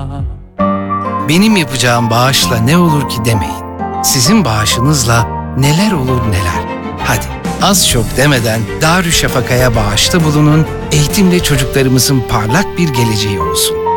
Benim yapacağım bağışla ne olur ki demeyin. Sizin bağışınızla neler olur neler. Hadi az çok demeden Darüşşafaka'ya bağışta bulunun, eğitimle çocuklarımızın parlak bir geleceği olsun.